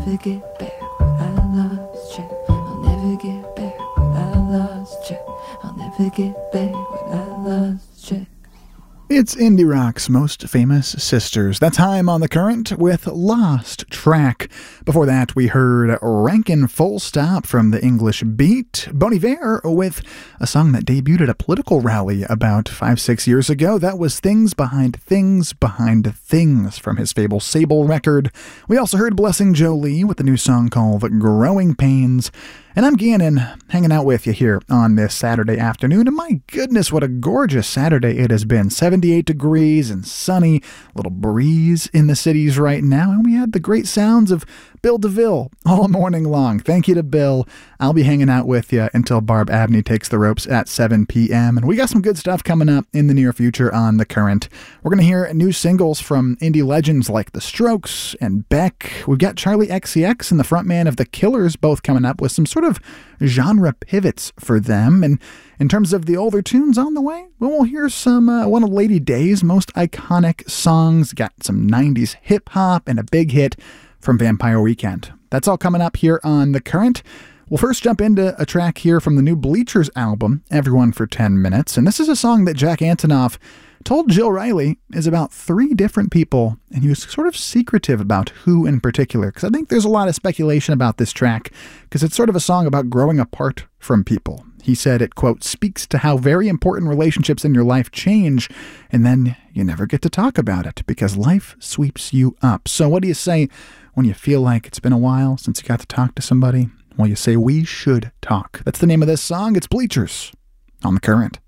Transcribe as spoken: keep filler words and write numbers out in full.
never get back what I lost, Jack. I'll never get back what I lost, Jack. I'll never get back what I lost, Jack. It's indie rock's most famous sisters. That's Haim on the Current with Lost Track. Before that, we heard Rankin Full Stop from the English Beat. Bon Iver with a song that debuted at a political rally about five, six years ago. That was Things Behind Things Behind Things from his Fable Sable record. We also heard Blessing Jolie with a new song called Growing Pains. And I'm Gannon, hanging out with you here on this Saturday afternoon. And my goodness, what a gorgeous Saturday it has been. seventy-eight degrees and sunny, a little breeze in the cities right now. And we had the great sounds of Bill DeVille all morning long. Thank you to Bill. I'll be hanging out with you until Barb Abney takes the ropes at seven p.m. And we got some good stuff coming up in the near future on The Current. We're going to hear new singles from indie legends like The Strokes and Beck. We've got Charlie X C X and the frontman of The Killers both coming up with some sort of genre pivots for them. And in terms of the older tunes on the way, well, we'll hear some uh, one of Lady Day's most iconic songs. Got some nineties hip-hop and a big hit from Vampire Weekend. That's all coming up here on The Current. We'll first jump into a track here from the new Bleachers album, Everyone for ten minutes. And this is a song that Jack Antonoff told Jill Riley is about three different people, and he was sort of secretive about who in particular, because I think there's a lot of speculation about this track, because it's sort of a song about growing apart from people. He said it, quote, speaks to how very important relationships in your life change, and then you never get to talk about it, because life sweeps you up. So what do you say when you feel like it's been a while since you got to talk to somebody? Well, you say, we should talk. That's the name of this song. It's Bleachers on The Current.